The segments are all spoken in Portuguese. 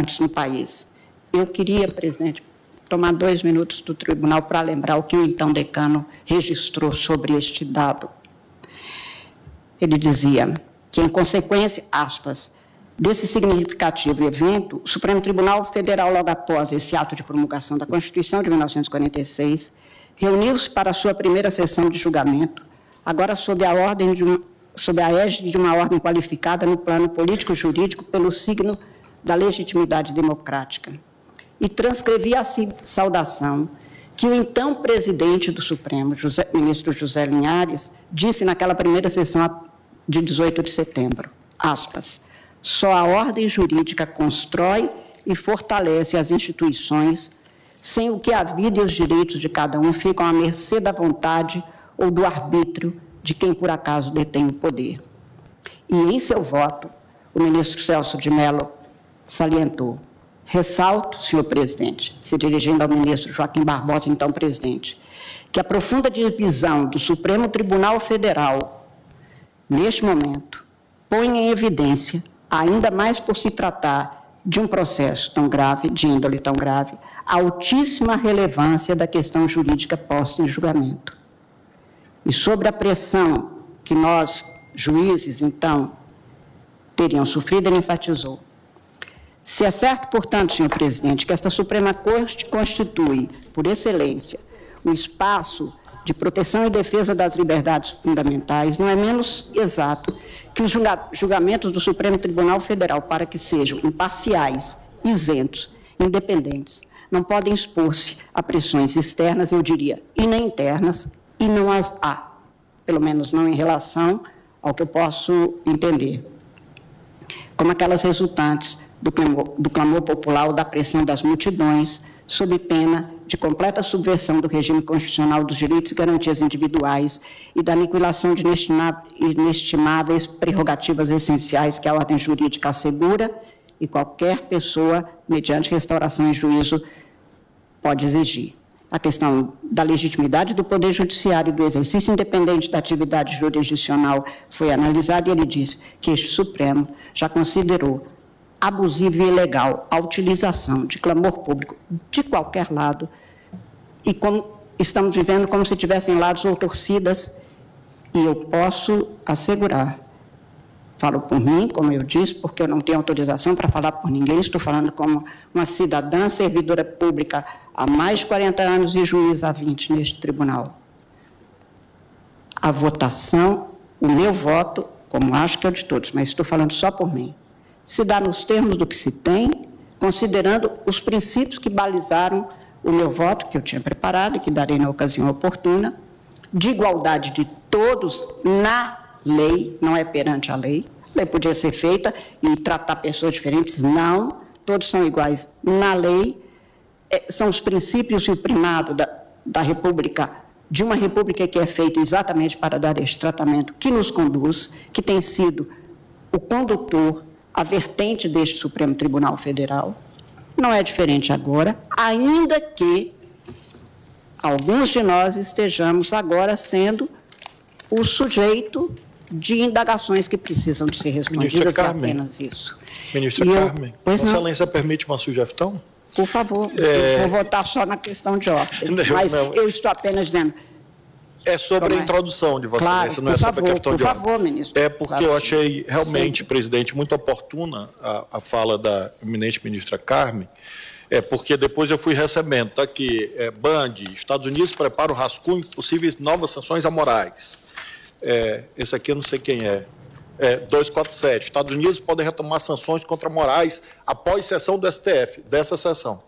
importantes no país. Eu queria, presidente, tomar 2 minutos do tribunal para lembrar o que o então decano registrou sobre este dado. Ele dizia que, em consequência, aspas, desse significativo evento, o Supremo Tribunal Federal, logo após esse ato de promulgação da Constituição de 1946, reuniu-se para a sua primeira sessão de julgamento, agora sob a égide de uma ordem qualificada no plano político-jurídico pelo signo da legitimidade democrática. E transcrevi a saudação que o então presidente do Supremo, ministro José Linhares, disse naquela primeira sessão de 18 de setembro, aspas, só a ordem jurídica constrói e fortalece as instituições, sem o que a vida e os direitos de cada um ficam à mercê da vontade ou do arbítrio de quem, por acaso, detém o poder. E, em seu voto, o ministro Celso de Mello salientou, ressalto, senhor presidente, se dirigindo ao ministro Joaquim Barbosa, então presidente, que a profunda divisão do Supremo Tribunal Federal, neste momento, põe em evidência, ainda mais por se tratar de um processo tão grave, de índole tão grave, a altíssima relevância da questão jurídica posta em julgamento. E sobre a pressão que nós, juízes, então, teriam sofrido, ele enfatizou. Se é certo, portanto, senhor presidente, que esta Suprema Corte constitui, por excelência, o espaço de proteção e defesa das liberdades fundamentais, não é menos exato que os julgamentos do Supremo Tribunal Federal, para que sejam imparciais, isentos, independentes, não podem expor-se a pressões externas, eu diria, e nem internas, e não as há, pelo menos não em relação ao que eu posso entender, como aquelas resultantes do clamor popular ou da pressão das multidões, sob pena de completa subversão do regime constitucional dos direitos e garantias individuais e da aniquilação de inestimáveis prerrogativas essenciais que a ordem jurídica assegura e qualquer pessoa, mediante restauração em juízo, pode exigir. A questão da legitimidade do Poder Judiciário e do exercício independente da atividade jurisdicional foi analisada e ele disse que este Supremo já considerou abusivo e ilegal a utilização de clamor público de qualquer lado e como estamos vivendo como se tivessem lados ou torcidas, e eu posso assegurar, falo por mim, como eu disse, porque eu não tenho autorização para falar por ninguém, estou falando como uma cidadã servidora pública há mais de 40 anos e juiz há 20 neste tribunal. A votação, o meu voto, como acho que é o de todos, mas estou falando só por mim, se dá nos termos do que se tem, considerando os princípios que balizaram o meu voto, que eu tinha preparado e que darei na ocasião oportuna, de igualdade de todos na lei, não é perante a lei podia ser feita e tratar pessoas diferentes, não, todos são iguais na lei, são os princípios e o primado da República, de uma República que é feita exatamente para dar este tratamento que nos conduz, que tem sido o condutor, a vertente deste Supremo Tribunal Federal, não é diferente agora, ainda que alguns de nós estejamos agora sendo o sujeito de indagações que precisam de ser respondidas, e apenas isso. Ministra Carmen, Vossa Excelência permite uma sugestão? Por favor, eu vou votar só na questão de ordem, mas eu estou apenas dizendo... É sobre a introdução de Vossa Excelência, não é sobre a questão de ordem. Por favor, ministro. É porque eu achei realmente, presidente, muito oportuna a fala da eminente ministra Carmen, porque depois eu fui recebendo, está aqui, Band, Estados Unidos prepara o rascunho de possíveis novas sanções a Moraes. Esse aqui eu não sei quem é. 247, Estados Unidos podem retomar sanções contra Moraes após sessão do STF, dessa sessão.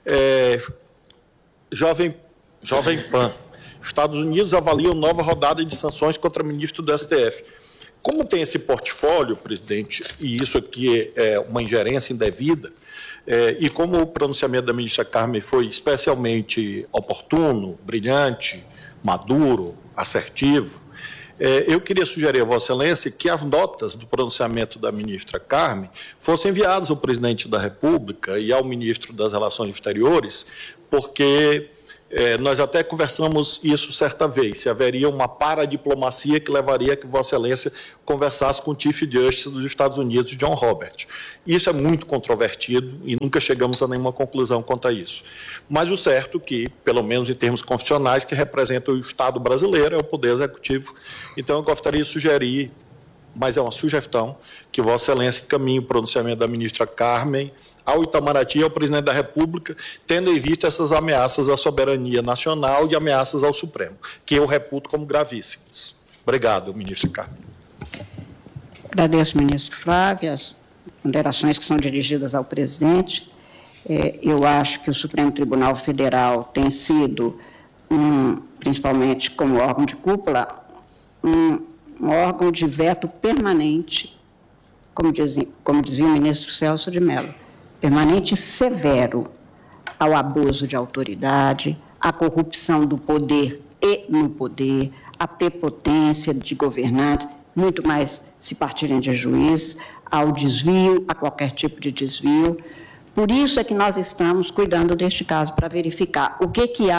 Jovem Pan, Estados Unidos avaliam nova rodada de sanções contra ministro do STF. Como tem esse portfólio, presidente, e isso aqui é uma ingerência indevida, e como o pronunciamento da ministra Carmen foi especialmente oportuno, brilhante, maduro, assertivo, eu queria sugerir a Vossa Excelência que as notas do pronunciamento da ministra Carmen fossem enviadas ao presidente da República e ao ministro das Relações Exteriores, porque Nós até conversamos isso certa vez, se haveria uma paradiplomacia que levaria a que Vossa Excelência conversasse com o Chief Justice dos Estados Unidos, John Roberts. Isso é muito controvertido e nunca chegamos a nenhuma conclusão quanto a isso. Mas o certo que, pelo menos em termos constitucionais, que representa o Estado brasileiro, é o Poder Executivo. Então, eu gostaria de sugerir, mas é uma sugestão, que Vossa Excelência encaminhe o pronunciamento da ministra Carmen ao Itamaraty e ao Presidente da República, tendo em vista essas ameaças à soberania nacional e ameaças ao Supremo, que eu reputo como gravíssimas. Obrigado, ministra Carmen. Agradeço, ministro Flávio, as ponderações que são dirigidas ao presidente. Eu acho que o Supremo Tribunal Federal tem sido, principalmente como órgão de cúpula, um órgão de veto permanente, como dizia o ministro Celso de Mello, permanente e severo ao abuso de autoridade, à corrupção do poder e no poder, à prepotência de governantes, muito mais se partirem de juízes, ao desvio, a qualquer tipo de desvio. Por isso é que nós estamos cuidando deste caso, para verificar o que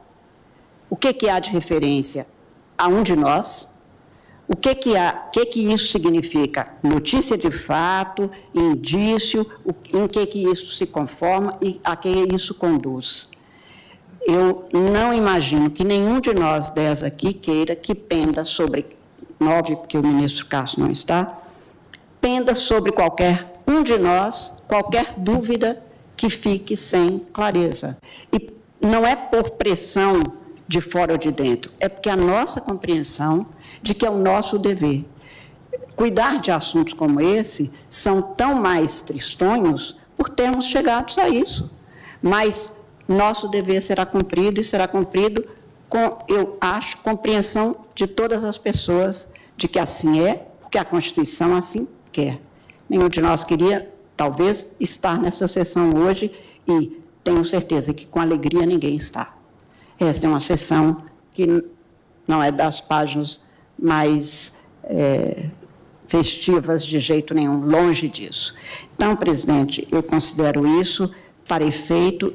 há de referência a um de nós, o que isso significa? Notícia de fato, indício, em que isso se conforma e a que isso conduz. Eu não imagino que nenhum de nós 10 aqui queira que penda sobre 9, porque o ministro Cássio não está, penda sobre qualquer um de nós, qualquer dúvida que fique sem clareza. E não é por pressão de fora ou de dentro, é porque a nossa compreensão de que é o nosso dever. Cuidar de assuntos como esse são tão mais tristonhos por termos chegado a isso. Mas nosso dever será cumprido e será cumprido com, eu acho, compreensão de todas as pessoas de que assim é, porque a Constituição assim quer. Nenhum de nós queria, talvez, estar nessa sessão hoje e tenho certeza que com alegria ninguém está. Esta é uma sessão que não é das páginas mais festivas de jeito nenhum, longe disso. Então, presidente, eu considero isso para efeito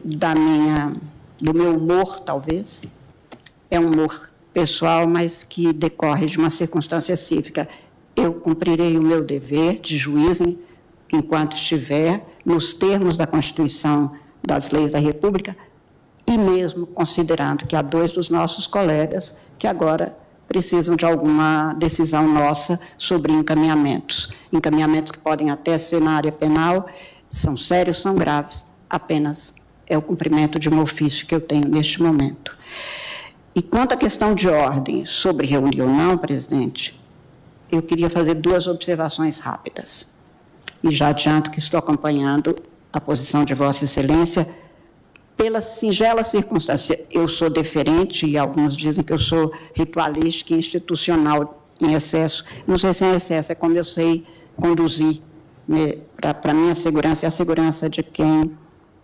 do meu humor, talvez. É um humor pessoal, mas que decorre de uma circunstância cívica. Eu cumprirei o meu dever de juiz enquanto estiver nos termos da Constituição, das leis da República, e mesmo considerando que há 2 dos nossos colegas que agora precisam de alguma decisão nossa sobre encaminhamentos que podem até ser na área penal, são sérios, são graves, apenas é o cumprimento de um ofício que eu tenho neste momento. E quanto à questão de ordem sobre reunião ou não, presidente, eu queria fazer 2 observações rápidas. E já adianto que estou acompanhando a posição de Vossa Excelência pela singela circunstância. Eu sou deferente, e alguns dizem que eu sou ritualística e institucional em excesso. Não sei se é em excesso, é como eu sei conduzir, né, para a minha segurança e a segurança de quem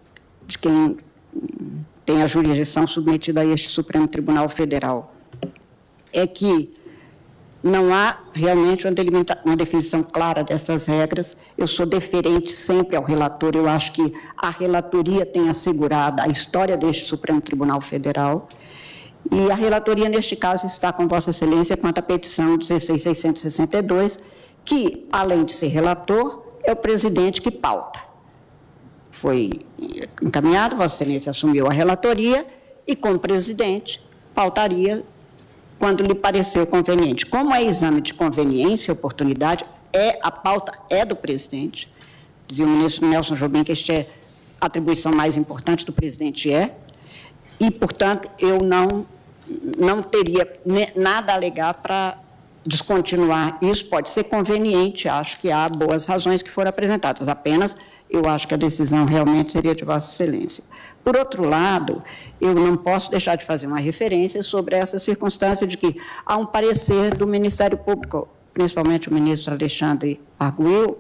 tem a jurisdição submetida a este Supremo Tribunal Federal. É que não há realmente uma definição clara dessas regras. Eu sou deferente sempre ao relator. Eu acho que a relatoria tem assegurado a história deste Supremo Tribunal Federal. E a relatoria, neste caso, está com Vossa Excelência quanto à petição 16.662, que, além de ser relator, é o presidente que pauta. Foi encaminhado, Vossa Excelência assumiu a relatoria e, como presidente, pautaria quando lhe pareceu conveniente. Como é exame de conveniência e oportunidade, a pauta é do presidente. Dizia o ministro Nelson Jobim que esta é a atribuição mais importante do presidente, e, portanto, eu não teria nada a alegar para descontinuar isso. Pode ser conveniente, acho que há boas razões que foram apresentadas, apenas eu acho que a decisão realmente seria de Vossa Excelência. Por outro lado, eu não posso deixar de fazer uma referência sobre essa circunstância de que há um parecer do Ministério Público, principalmente o ministro Alexandre Arguello,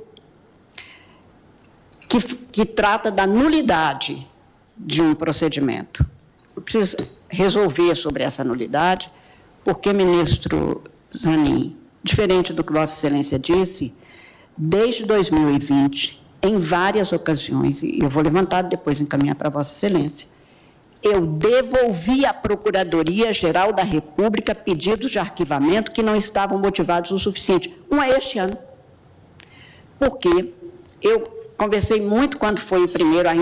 que trata da nulidade de um procedimento. Eu preciso resolver sobre essa nulidade, porque, ministro Zanin, diferente do que Vossa Excelência disse, desde 2020, em várias ocasiões, e eu vou levantar depois encaminhar para Vossa Excelência, eu devolvi à Procuradoria-Geral da República pedidos de arquivamento que não estavam motivados o suficiente. Um é este ano. Porque eu conversei muito quando foi o primeiro,